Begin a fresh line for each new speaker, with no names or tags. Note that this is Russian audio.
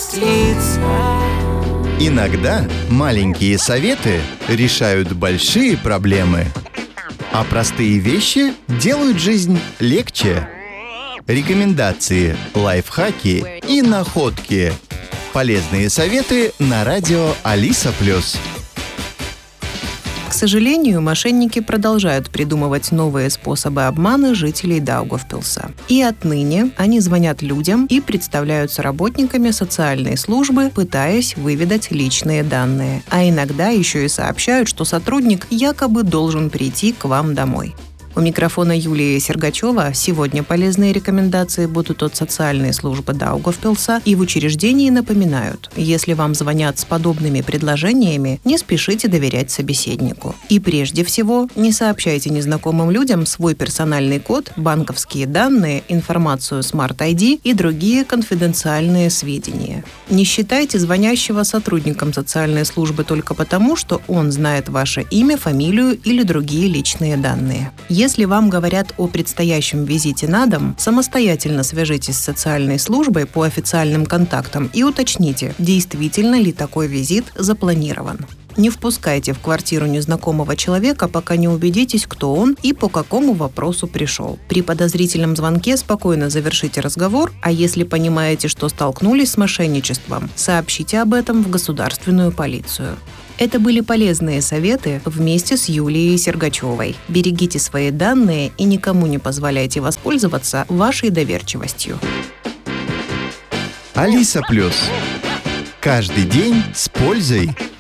Иногда маленькие советы решают большие проблемы, а простые вещи делают жизнь легче. Рекомендации, лайфхаки и находки. Полезные советы на радио Алиса+.
К сожалению, мошенники продолжают придумывать новые способы обмана жителей Даугавпилса. И отныне они звонят людям и представляются работниками социальной службы, пытаясь выведать личные данные. А иногда еще и сообщают, что сотрудник якобы должен прийти к вам домой. У микрофона Юлия Сергачева. Сегодня полезные рекомендации будут от социальной службы Даугавпилса, и в учреждении напоминают: если вам звонят с подобными предложениями, не спешите доверять собеседнику. И прежде всего, не сообщайте незнакомым людям свой персональный код, банковские данные, информацию Smart ID и другие конфиденциальные сведения. Не считайте звонящего сотрудником социальной службы только потому, что он знает ваше имя, фамилию или другие личные данные. Если вам говорят о предстоящем визите на дом, самостоятельно свяжитесь с социальной службой по официальным контактам и уточните, действительно ли такой визит запланирован. Не впускайте в квартиру незнакомого человека, пока не убедитесь, кто он и по какому вопросу пришел. При подозрительном звонке спокойно завершите разговор, а если понимаете, что столкнулись с мошенничеством, сообщите об этом в государственную полицию. Это были полезные советы вместе с Юлией Сергачевой. Берегите свои данные и никому не позволяйте воспользоваться вашей доверчивостью.
Алиса+. Каждый день с пользой.